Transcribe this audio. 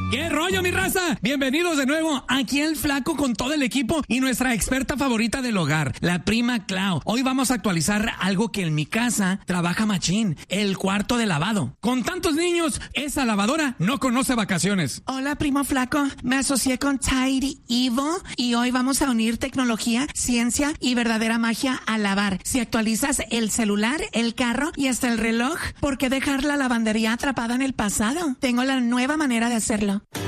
¿Qué rollo, mi raza? Bienvenidos de nuevo aquí el Flaco con todo el equipo y nuestra experta favorita del hogar, la prima Clau. Hoy vamos a actualizar algo que en mi casa trabaja machín, el cuarto de lavado. Con tantos niños, esa lavadora no conoce vacaciones. Hola, primo Flaco. Me asocié con Tidy Evo y hoy vamos a unir tecnología, ciencia y verdadera magia a lavar. Si actualizas el celular, el carro y hasta el reloj, ¿por qué dejar la lavandería atrapada en el pasado? Tengo la nueva manera de hacerlo.